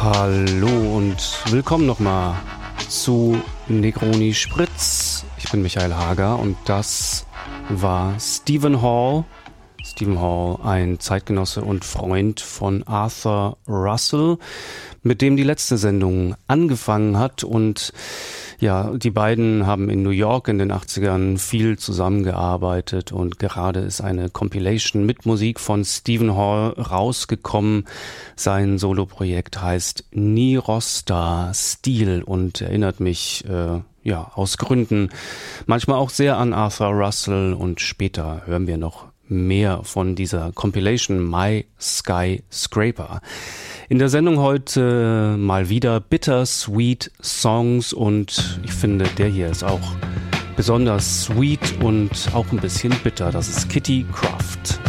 Hallo und willkommen nochmal zu Negroni Spritz. Ich bin Michael Hager und das war Stephen Hall. Stephen Hall, ein Zeitgenosse und Freund von Arthur Russell, mit dem die letzte Sendung angefangen hat. Und ja, die beiden haben in New York in den 80ern viel zusammengearbeitet und gerade ist eine Compilation mit Musik von Stephen Hall rausgekommen. Sein Soloprojekt heißt Nirosta Stil und erinnert mich aus Gründen manchmal auch sehr an Arthur Russell, und später hören wir noch mehr von dieser Compilation My Skyscraper. In der Sendung heute mal wieder Bittersweet Songs, und ich finde, der hier ist auch besonders sweet und auch ein bisschen bitter. Das ist Kitty Kraft.